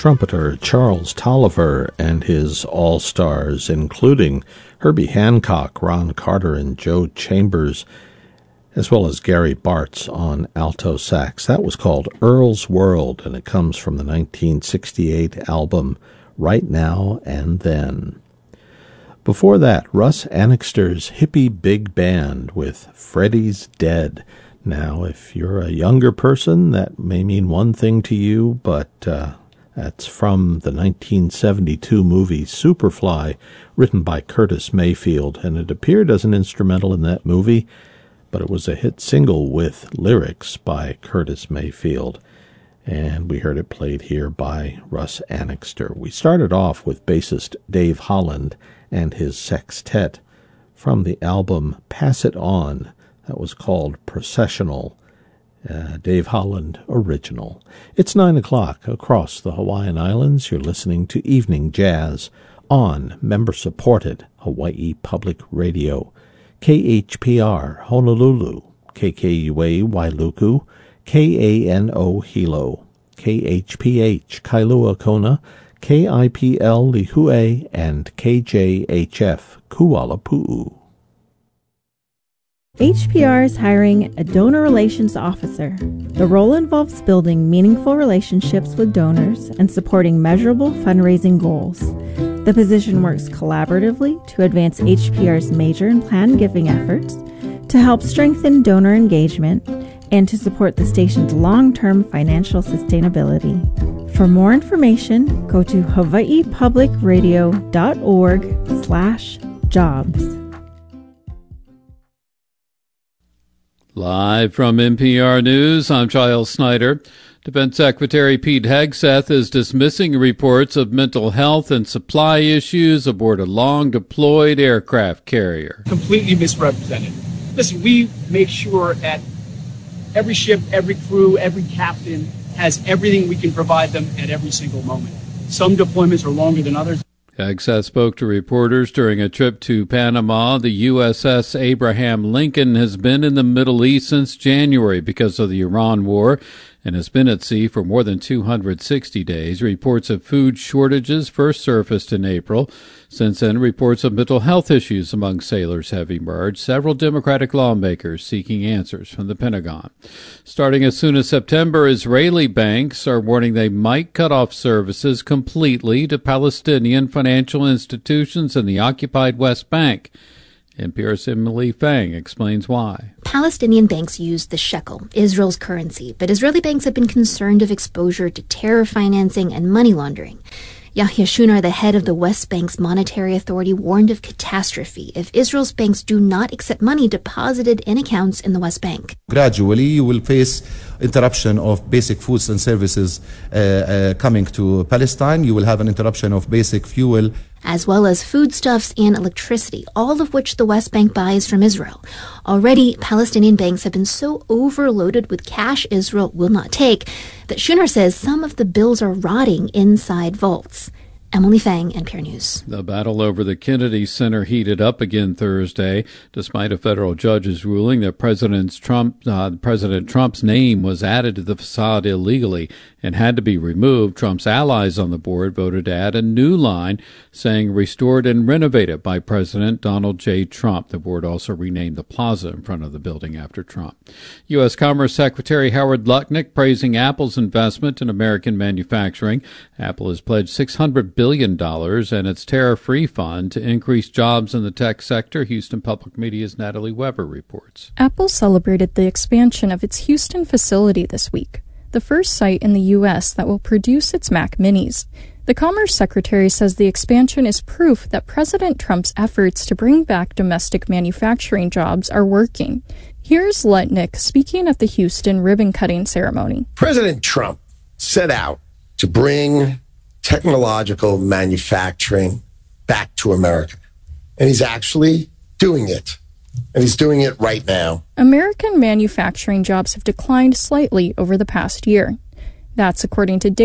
trumpeter Charles Tolliver and his all-stars, including Herbie Hancock, Ron Carter, and Joe Chambers, as well as Gary Bartz on alto sax. That was called Earl's World, and it comes from the 1968 album Right Now and Then. Before that, Russ Annixter's Hippie Big Band with Freddie's Dead. Now, if you're a younger person, that may mean one thing to you, but that's from the 1972 movie Superfly, written by Curtis Mayfield, and it appeared as an instrumental in that movie, but it was a hit single with lyrics by Curtis Mayfield, and we heard it played here by Russ Annixter. We started off with bassist Dave Holland and his sextet from the album Pass It On, that was called Processional, Dave Holland original. It's 9 o'clock across the Hawaiian Islands. You're listening to Evening Jazz on member-supported Hawaii Public Radio. KHPR Honolulu, KKUA Wailuku, KANO Hilo, KHPH Kailua Kona, KIPL Lihue, and KJHF Kuala Pu'u. HPR is hiring a donor relations officer. The role involves building meaningful relationships with donors and supporting measurable fundraising goals. The position works collaboratively to advance HPR's major and planned giving efforts, to help strengthen donor engagement, and to support the station's long-term financial sustainability. For more information, go to hawaiipublicradio.org/jobs. Live from NPR News, I'm Giles Snyder. Defense Secretary Pete Hegseth is dismissing reports of mental health and supply issues aboard a long-deployed aircraft carrier. Completely misrepresented. Listen, we make sure that every ship, every crew, every captain has everything we can provide them at every single moment. Some deployments are longer than others. Hegseth spoke to reporters during a trip to Panama. The USS Abraham Lincoln has been in the Middle East since January because of the Iran war and has been at sea for more than 260 days. Reports of food shortages first surfaced in April. Since then, reports of mental health issues among sailors have emerged, several Democratic lawmakers seeking answers from the Pentagon. Starting as soon as September, Israeli banks are warning they might cut off services completely to Palestinian financial institutions in the occupied West Bank. NPR's Emily Fang explains why. Palestinian banks use the shekel, Israel's currency, but Israeli banks have been concerned of exposure to terror financing and money laundering. Yahya Shunar, the head of the West Bank's Monetary Authority, warned of catastrophe if Israel's banks do not accept money deposited in accounts in the West Bank. Gradually, you will face interruption of basic foods and services coming to Palestine. You will have an interruption of basic fuel, as well as foodstuffs and electricity, all of which the West Bank buys from Israel. Already, Palestinian banks have been so overloaded with cash Israel will not take that Shunar says some of the bills are rotting inside vaults. Emily Fang, NPR News. The battle over the Kennedy Center heated up again Thursday, despite a federal judge's ruling that President Trump's name was added to the facade illegally and had to be removed. Trump's allies on the board voted to add a new line saying restored and renovated by President Donald J. Trump. The board also renamed the plaza in front of the building after Trump. U.S. Commerce Secretary Howard Lutnick praising Apple's investment in American manufacturing. Apple has pledged $600 billion and its tariff-free fund to increase jobs in the tech sector. Houston Public Media's Natalie Weber reports. Apple celebrated the expansion of its Houston facility this week, the first site in the U.S. that will produce its Mac Minis. The Commerce Secretary says the expansion is proof that President Trump's efforts to bring back domestic manufacturing jobs are working. Here's Lutnick speaking at the Houston ribbon-cutting ceremony. President Trump set out to bring technological manufacturing back to America. And he's actually doing it. And he's doing it right now. American manufacturing jobs have declined slightly over the past year. That's according to